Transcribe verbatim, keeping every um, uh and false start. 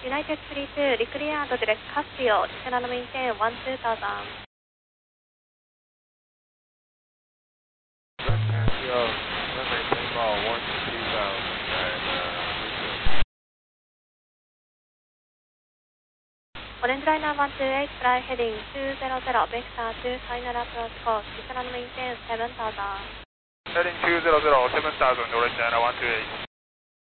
United Street, Reclear and Direct Casio, descend and maintain one two thousand. Casio, maintain ball one two thousand, and uh, Orange Liner one two eight, fly heading two zero zero, vector to final approach course, descend and maintain seven thousand. Heading two zero zero, seven thousand, Orange Liner one two eight.